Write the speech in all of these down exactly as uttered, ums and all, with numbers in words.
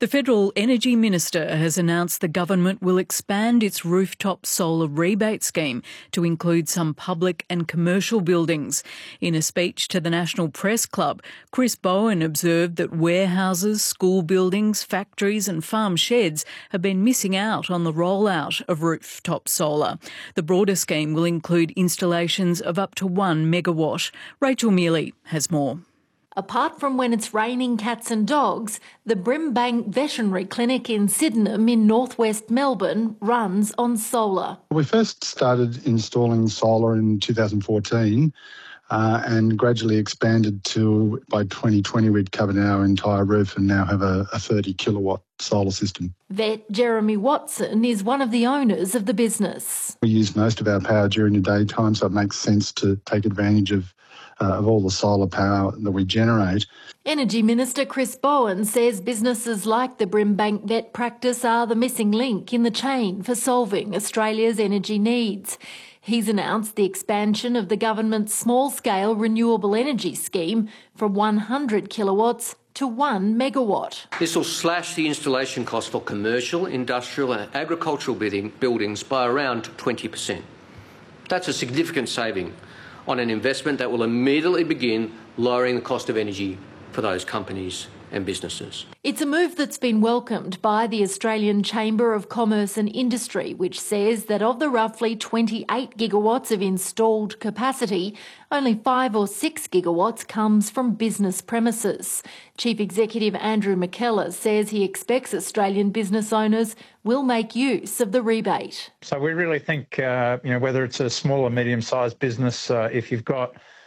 The Federal Energy Minister has announced the government will expand its rooftop solar rebate scheme to include some public and commercial buildings. In a speech to the National Press Club, Chris Bowen observed that warehouses, school buildings, factories and farm sheds have been missing out on the rollout of rooftop solar. The broader scheme will include installations of up to one megawatt. Rachel Mealy has more. Apart from when it's raining cats and dogs, the Brimbank Veterinary Clinic in Sydenham in northwest Melbourne runs on solar. We first started installing solar in two thousand fourteen uh, and gradually expanded to, by twenty twenty, we'd covered our entire roof and now have a, a thirty kilowatt solar system. Vet Jeremy Watson is one of the owners of the business. We use most of our power during the daytime, so it makes sense to take advantage of Uh, of all the solar power that we generate. Energy Minister Chris Bowen says businesses like the Brimbank Vet practice are the missing link in the chain for solving Australia's energy needs. He's announced the expansion of the government's small-scale renewable energy scheme from one hundred kilowatts to one megawatt. This will slash the installation cost for commercial, industrial and agricultural buildings by around twenty percent. That's a significant saving on an investment that will immediately begin lowering the cost of energy for those companies and businesses. It's a move that's been welcomed by the Australian Chamber of Commerce and Industry, which says that of the roughly twenty-eight gigawatts of installed capacity, only five or six gigawatts comes from business premises. Chief Executive Andrew McKellar says he expects Australian business owners will make use of the rebate. So we really think, uh, you know, whether it's a small or medium-sized business, uh, if you've got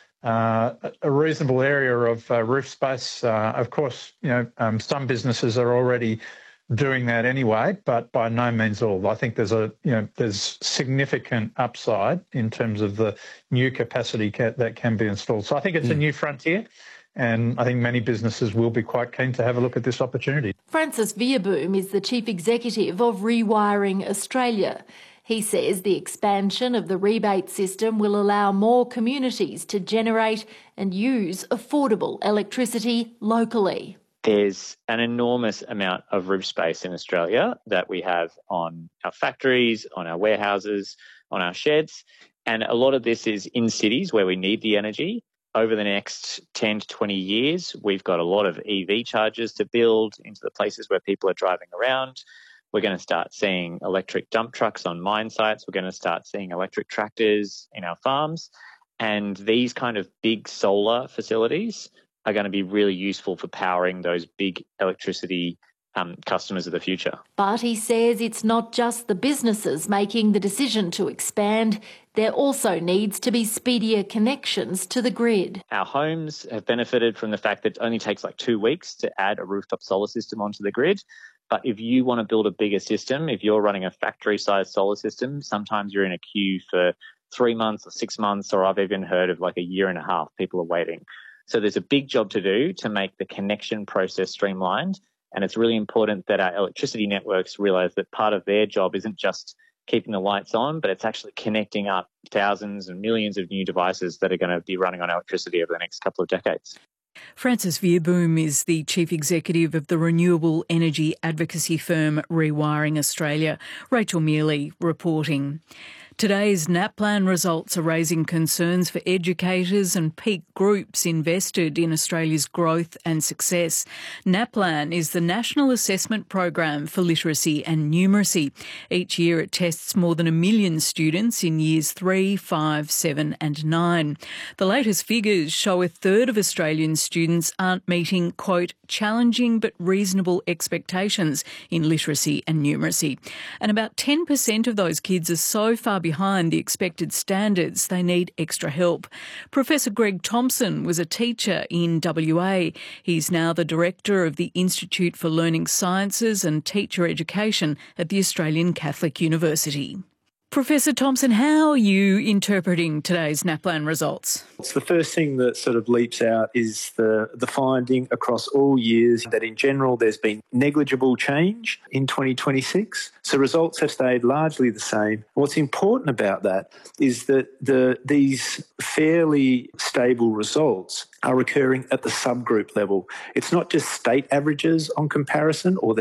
Uh, a reasonable area of uh, roof space. Uh, of course, you know, um, some businesses are already doing that anyway, but by no means all. I think there's a, you know, there's significant upside in terms of the new capacity ca- that can be installed. So I think it's mm. a new frontier, and I think many businesses will be quite keen to have a look at this opportunity. Francis Veerboom is the Chief Executive of Rewiring Australia. He says the expansion of the rebate system will allow more communities to generate and use affordable electricity locally. There's an enormous amount of roof space in Australia that we have on our factories, on our warehouses, on our sheds, and a lot of this is in cities where we need the energy. Over the next ten to twenty years, we've got a lot of E V chargers to build into the places where people are driving around. We're going to start seeing electric dump trucks on mine sites. We're going to start seeing electric tractors in our farms. And these kind of big solar facilities are going to be really useful for powering those big electricity um, customers of the future. But he says it's not just the businesses making the decision to expand. There also needs to be speedier connections to the grid. Our homes have benefited from the fact that it only takes like two weeks to add a rooftop solar system onto the grid. But if you want to build a bigger system, if you're running a factory-sized solar system, sometimes you're in a queue for three months or six months, or I've even heard of like a year and a half. People are waiting. So there's a big job to do to make the connection process streamlined. And it's really important that our electricity networks realise that part of their job isn't just keeping the lights on, but it's actually connecting up thousands and millions of new devices that are going to be running on electricity over the next couple of decades. Francis Veerboom is the Chief Executive of the renewable energy advocacy firm Rewiring Australia. Rachel Mealy reporting. Today's NAPLAN results are raising concerns for educators and peak groups invested in Australia's growth and success. NAPLAN is the National Assessment Program for Literacy and Numeracy. Each year it tests more than a million students in years three, five, seven and nine. The latest figures show a third of Australian students aren't meeting, quote, challenging but reasonable expectations in literacy and numeracy. And about ten percent of those kids are so far behind the expected standards they need extra help. Professor Greg Thompson was a teacher in W A. He's now the director of the Institute for Learning Sciences and Teacher Education at the Australian Catholic University. Professor Thompson, how are you interpreting today's NAPLAN results? It's the first thing that sort of leaps out is the, the finding across all years that in general there's been negligible change in twenty twenty-six. So results have stayed largely the same. What's important about that is that the these fairly stable results are occurring at the subgroup level. It's not just state averages on comparison or the